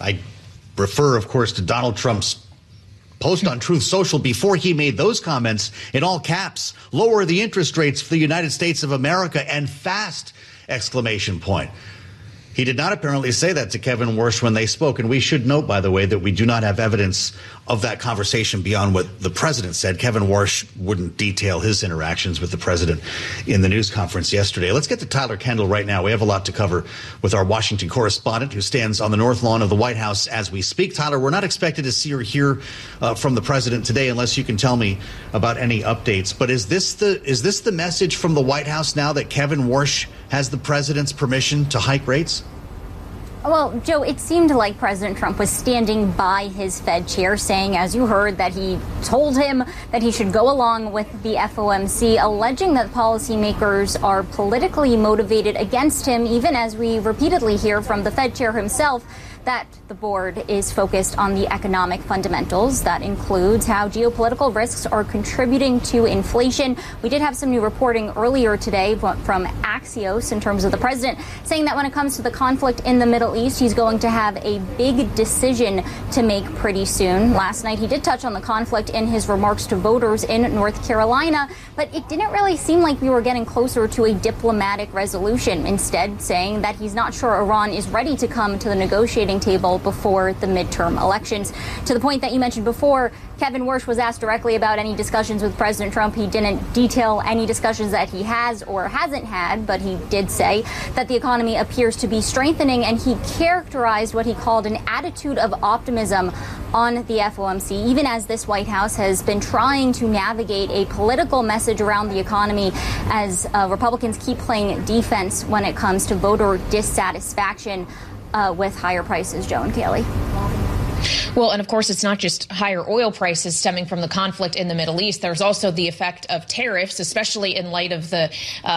I refer, of course, to Donald Trump's post on Truth Social before he made those comments in all caps. Lower the interest rates for the United States of America and fast! Exclamation point. He did not apparently say that to Kevin Warsh when they spoke. And we should note, by the way, that we do not have evidence of that conversation beyond what the president said. Kevin Warsh wouldn't detail his interactions with the president in the news conference yesterday. Let's get to Tyler Kendall right now. We have a lot to cover with our Washington correspondent who stands on the north lawn of the White House as we speak. Tyler, we're not expected to see or hear from the president today unless you can tell me about any updates. But is this the message from the White House now that Kevin Warsh has the president's permission to hike rates? Well, Joe, it seemed like President Trump was standing by his Fed chair, saying, as you heard, that he told him that he should go along with the FOMC, alleging that policymakers are politically motivated against him, even as we repeatedly hear from the Fed chair himself that the board is focused on the economic fundamentals. That includes how geopolitical risks are contributing to inflation. We did have some new reporting earlier today from Axios in terms of the president saying that when it comes to the conflict in the Middle East, he's going to have a big decision to make pretty soon. Last night, he did touch on the conflict in his remarks to voters in North Carolina, but it didn't really seem like we were getting closer to a diplomatic resolution, instead saying that he's not sure Iran is ready to come to the negotiating table before the midterm elections. To the point that you mentioned before, Kevin Warsh was asked directly about any discussions with President Trump. He didn't detail any discussions that he has or hasn't had, but he did say that the economy appears to be strengthening, and he characterized what he called an attitude of optimism on the FOMC, even as this White House has been trying to navigate a political message around the economy as Republicans keep playing defense when it comes to voter dissatisfaction with higher prices. Joe and Kaylee. Well, and of course, it's not just higher oil prices stemming from the conflict in the Middle East. There's also the effect of tariffs, especially in light of the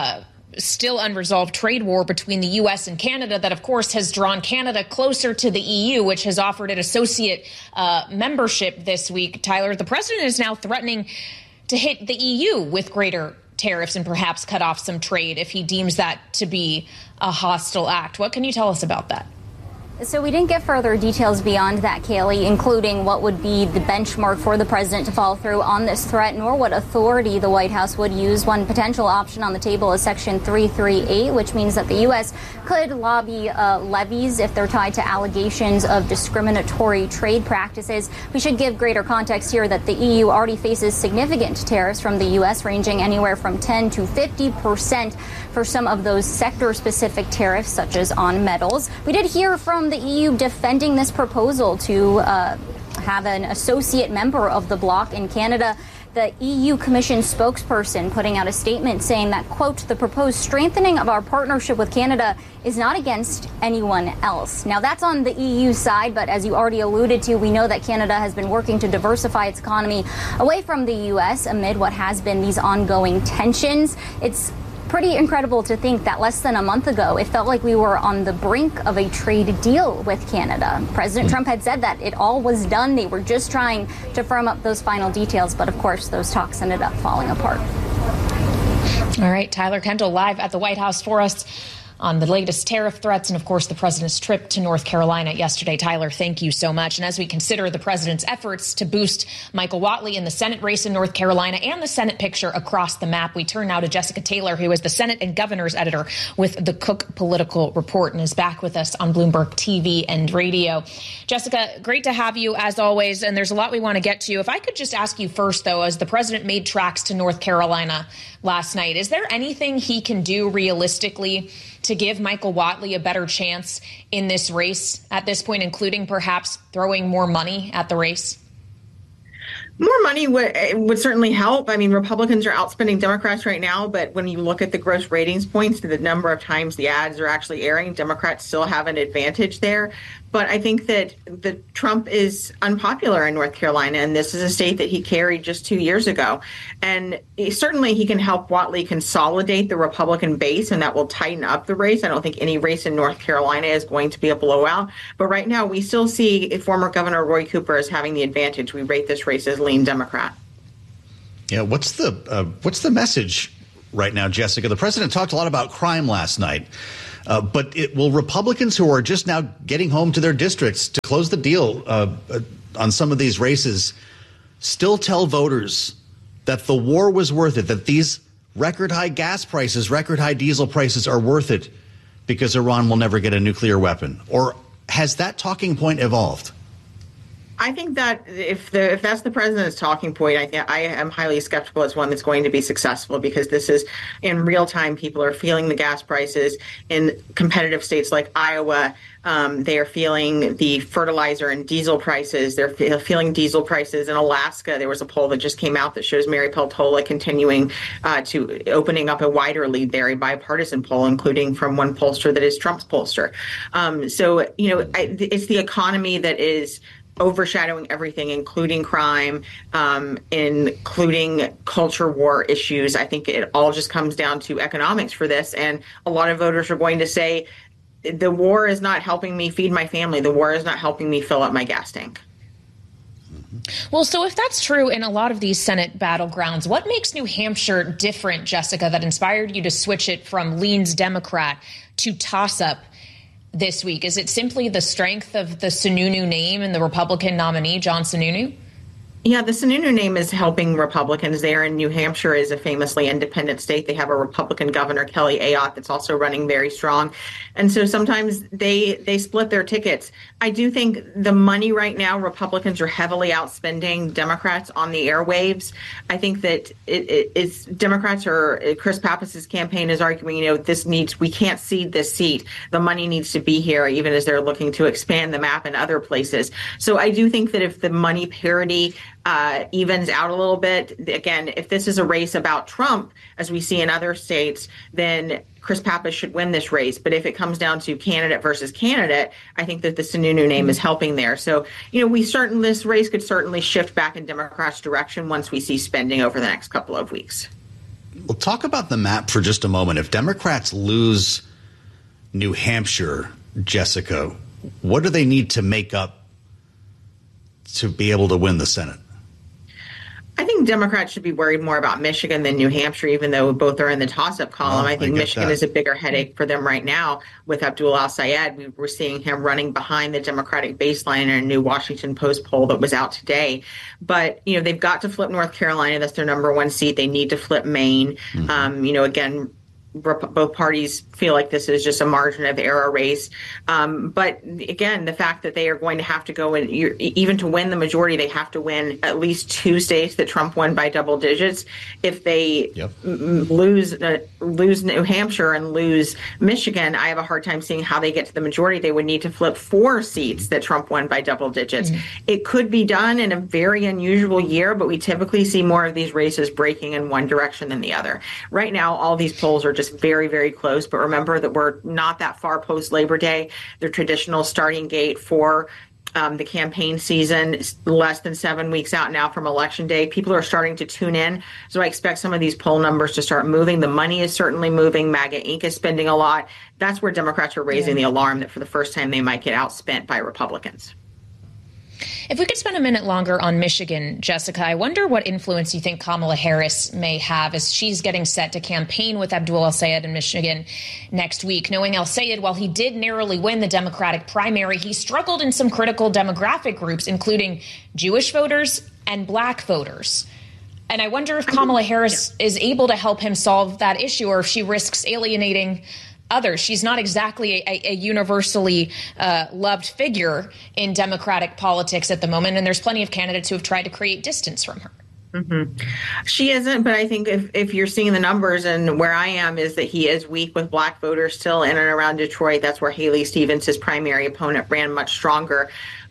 still unresolved trade war between the U.S. and Canada that, of course, has drawn Canada closer to the EU, which has offered it associate membership this week. Tyler, the president is now threatening to hit the EU with greater tariffs and perhaps cut off some trade if he deems that to be a hostile act. What can you tell us about that? So we didn't get further details beyond that, Kaylee, including what would be the benchmark for the president to follow through on this threat, nor what authority the White House would use. One potential option on the table is Section 338, which means that the U.S. could lobby levies if they're tied to allegations of discriminatory trade practices. We should give greater context here that the EU already faces significant tariffs from the U.S., ranging anywhere from 10 to 50% for some of those sector-specific tariffs, such as on metals. We did hear from the EU defending this proposal to have an associate member of the bloc in Canada. The EU Commission spokesperson putting out a statement saying that, quote, the proposed strengthening of our partnership with Canada is not against anyone else. Now, that's on the EU side, but as you already alluded to, we know that Canada has been working to diversify its economy away from the U.S. amid what has been these ongoing tensions. It's pretty incredible to think that less than a month ago, it felt like we were on the brink of a trade deal with Canada. President Trump had said that it all was done. They were just trying to firm up those final details. But of course, those talks ended up falling apart. All right. Tyler Kendall live at the White House for us on the latest tariff threats and, of course, the president's trip to North Carolina yesterday. Tyler, thank you so much. And as we consider the president's efforts to boost Michael Whatley in the Senate race in North Carolina and the Senate picture across the map, we turn now to Jessica Taylor, who is the Senate and Governor's editor with the Cook Political Report and is back with us on Bloomberg TV and radio. Jessica, great to have you as always. And there's a lot we want to get to. If I could just ask you first, though, as the president made tracks to North Carolina last night, is there anything he can do realistically to give Michael Whatley a better chance in this race at this point, including perhaps throwing more money at the race? More money would certainly help. I mean, Republicans are outspending Democrats right now, but when you look at the gross ratings points to the number of times the ads are actually airing, Democrats still have an advantage there. But I think that Trump is unpopular in North Carolina, and this is a state that he carried just 2 years ago. And certainly he can help Whatley consolidate the Republican base, and that will tighten up the race. I don't think any race in North Carolina is going to be a blowout. But right now we still see former Governor Roy Cooper as having the advantage. We rate this race as lean Democrat. Yeah, what's the message right now, Jessica? The president talked a lot about crime last night. But will Republicans who are just now getting home to their districts to close the deal on some of these races still tell voters that the war was worth it, that these record high gas prices, record high diesel prices are worth it because Iran will never get a nuclear weapon? Or has that talking point evolved? I think that if that's the president's talking point, I am highly skeptical it's one that's going to be successful, because this is in real time. People are feeling the gas prices in competitive states like Iowa. They are feeling the fertilizer and diesel prices. They're feeling diesel prices in Alaska. There was a poll that just came out that shows Mary Peltola continuing to opening up a wider lead there, a bipartisan poll, including from one pollster that is Trump's pollster. So, it's the economy that is overshadowing everything, including crime, including culture war issues. I think it all just comes down to economics for this. And a lot of voters are going to say, the war is not helping me feed my family. The war is not helping me fill up my gas tank. Well, so if that's true in a lot of these Senate battlegrounds, what makes New Hampshire different, Jessica, that inspired you to switch it from leans Democrat to toss-up this week? Is it simply the strength of the Sununu name and the Republican nominee, John Sununu? Yeah, the Sununu name is helping Republicans there, and New Hampshire is a famously independent state. They have a Republican governor, Kelly Ayotte, that's also running very strong. And so sometimes they split their tickets. I do think the money right now, Republicans are heavily outspending Democrats on the airwaves. I think that it's Democrats, or Chris Pappas's campaign is arguing, we can't cede this seat. The money needs to be here, even as they're looking to expand the map in other places. So I do think that if the money parity evens out a little bit, again, if this is a race about Trump, as we see in other states, then Chris Pappas should win this race. But if it comes down to candidate versus candidate, I think that the Sununu name is helping there. So, this race could certainly shift back in Democrats' direction once we see spending over the next couple of weeks. We'll talk about the map for just a moment. If Democrats lose New Hampshire, Jessica, what do they need to make up to be able to win the Senate? I think Democrats should be worried more about Michigan than New Hampshire, even though both are in the toss-up column. I think Michigan is a bigger headache for them right now with Abdul al-Sayed. We're seeing him running behind the Democratic baseline in a new Washington Post poll that was out today. But, they've got to flip North Carolina. That's their number one seat. They need to flip Maine. Again, both parties feel like this is just a margin of error race. But again, the fact that they are going to have to go in, even to win the majority, they have to win at least 2 states that Trump won by double digits. If they lose New Hampshire and lose Michigan, I have a hard time seeing how they get to the majority. They would need to flip 4 seats that Trump won by double digits. It could be done in a very unusual year, but we typically see more of these races breaking in one direction than the other. Right now, all these polls are just very, very close. But remember that we're not that far post Labor Day. The traditional starting gate for the campaign season is less than 7 weeks out now from Election Day. People are starting to tune in. So I expect some of these poll numbers to start moving. The money is certainly moving. MAGA Inc. is spending a lot. That's where Democrats are raising the alarm that for the first time they might get outspent by Republicans. If we could spend a minute longer on Michigan, Jessica, I wonder what influence you think Kamala Harris may have as she's getting set to campaign with Abdul al-Sayed in Michigan next week. Knowing al-Sayed, while he did narrowly win the Democratic primary, he struggled in some critical demographic groups, including Jewish voters and Black voters. And I wonder if Kamala Harris is able to help him solve that issue, or if she risks alienating others. She's not exactly a universally loved figure in Democratic politics at the moment, and there's plenty of candidates who have tried to create distance from her. She isn't, but I think if you're seeing the numbers, and where I am is that he is weak with Black voters still in and around Detroit. That's where Haley Stevens, his primary opponent, ran much stronger.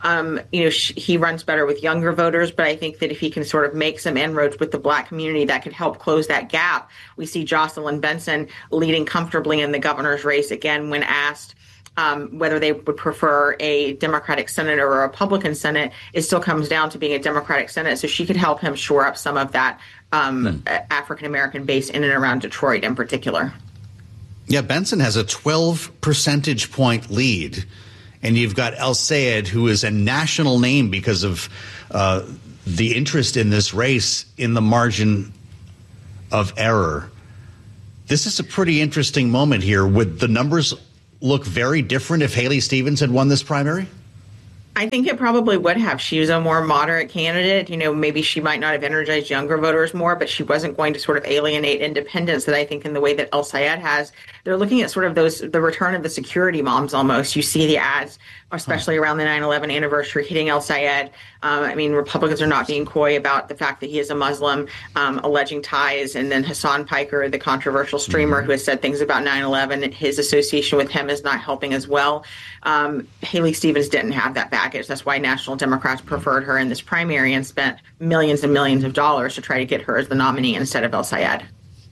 He runs better with younger voters, but I think that if he can sort of make some inroads with the Black community, that could help close that gap. We see Jocelyn Benson leading comfortably in the governor's race. Again, when asked whether they would prefer a Democratic Senate or a Republican Senate, it still comes down to being a Democratic Senate. So she could help him shore up some of that African-American base in and around Detroit in particular. Yeah, Benson has a 12 percentage point lead. And you've got al-Sayed, who is a national name because of the interest in this race in the margin of error. This is a pretty interesting moment here with the numbers look very different if Haley Stevens had won this primary? I think it probably would have. She was a more moderate candidate. Maybe she might not have energized younger voters more, but she wasn't going to sort of alienate independents that I think in the way that El Sayed has. They're looking at sort of the return of the security moms almost. You see the ads, especially around the 9/11 anniversary, hitting El Sayed. Republicans are not being coy about the fact that he is a Muslim, alleging ties. And then Hassan Piker, the controversial streamer who has said things about 9/11, his association with him is not helping as well. Haley Stevens didn't have that baggage. That's why National Democrats preferred her in this primary and spent millions and millions of dollars to try to get her as the nominee instead of El Sayed.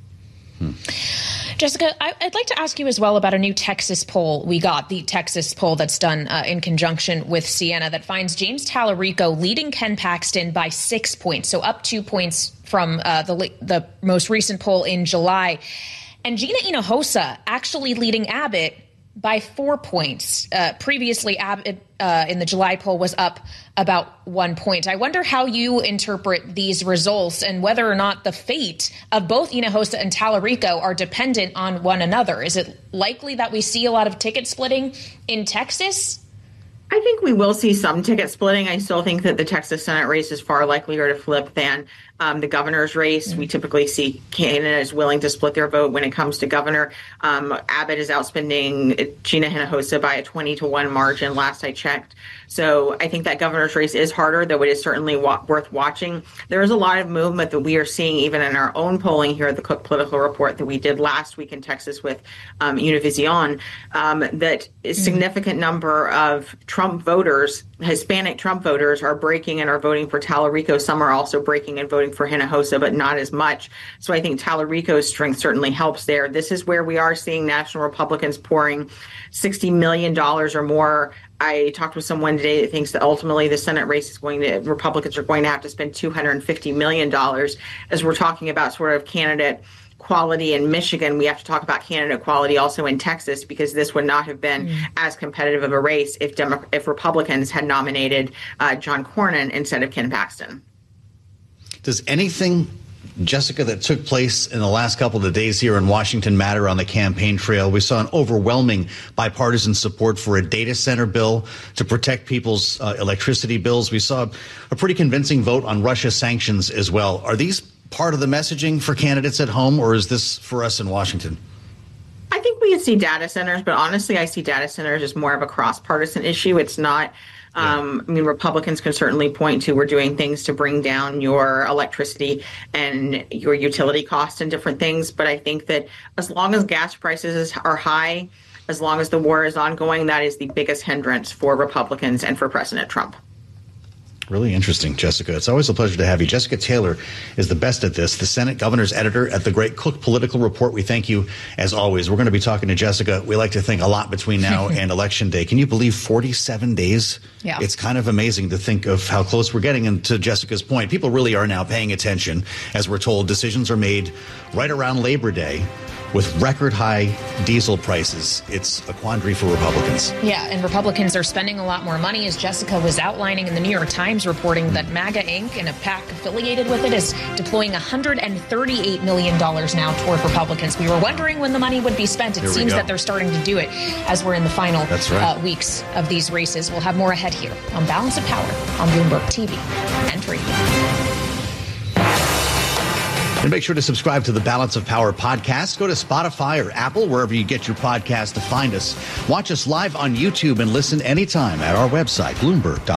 Jessica, I'd like to ask you as well about a new Texas poll. We got the Texas poll that's done in conjunction with Siena that finds James Tallarico leading Ken Paxton by 6 points, so up 2 points from the most recent poll in July. And Gina Hinojosa actually leading Abbott by 4 points. Previously, Abbott in the July poll was up about 1 point. I wonder how you interpret these results and whether or not the fate of both Hinojosa and Tallarico are dependent on one another. Is it likely that we see a lot of ticket splitting in Texas? I think we will see some ticket splitting. I still think that the Texas Senate race is far likelier to flip than the governor's race. We typically see candidates willing to split their vote when it comes to governor. Abbott is outspending Gina Hinojosa by a 20-1 margin last I checked. So I think that governor's race is harder, though it is certainly worth watching. There is a lot of movement that we are seeing even in our own polling here at the Cook Political Report that we did last week in Texas with Univision, that a significant number of Trump voters, Hispanic Trump voters, are breaking and are voting for Tallarico. Some are also breaking and voting for Hinojosa, but not as much. So I think Tallarico's strength certainly helps there. This is where we are seeing national Republicans pouring $60 million or more. I talked with someone today that thinks that ultimately the Senate race Republicans are going to have to spend $250 million. As we're talking about sort of candidate quality in Michigan, we have to talk about candidate quality also in Texas, because this would not have been as competitive of a race if Republicans had nominated John Cornyn instead of Ken Paxton. Does anything, Jessica, that took place in the last couple of days here in Washington matter on the campaign trail? We saw an overwhelming bipartisan support for a data center bill to protect people's electricity bills. We saw a pretty convincing vote on Russia sanctions as well. Are these part of the messaging for candidates at home, or is this for us in Washington? I think we see data centers, but honestly, I see data centers as more of a cross-partisan issue. It's not. Republicans can certainly point to we're doing things to bring down your electricity and your utility costs and different things. But I think that as long as gas prices are high, as long as the war is ongoing, that is the biggest hindrance for Republicans and for President Trump. Really interesting, Jessica. It's always a pleasure to have you. Jessica Taylor is the best at this, the Senate governor's editor at the great Cook Political Report. We thank you, as always. We're going to be talking to Jessica. We like to think a lot between now and Election Day. Can you believe 47 days? Yeah. It's kind of amazing to think of how close we're getting. And to Jessica's point, people really are now paying attention. As we're told, decisions are made right around Labor Day. With record high diesel prices, it's a quandary for Republicans. Yeah, and Republicans are spending a lot more money, as Jessica was outlining in the New York Times, reporting that MAGA Inc. and a PAC affiliated with it is deploying $138 million now toward Republicans. We were wondering when the money would be spent. It seems that they're starting to do it as we're in the final weeks of these races. We'll have more ahead here on Balance of Power on Bloomberg TV and radio. And make sure to subscribe to the Balance of Power podcast. Go to Spotify or Apple, wherever you get your podcast, to find us. Watch us live on YouTube and listen anytime at our website, Bloomberg.com.